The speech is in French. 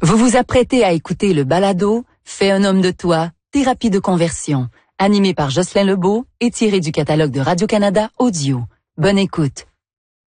Vous vous apprêtez à écouter le balado « Fais un homme de toi, thérapie de conversion », animé par Jocelyn Lebeau et tiré du catalogue de Radio-Canada Audio. Bonne écoute.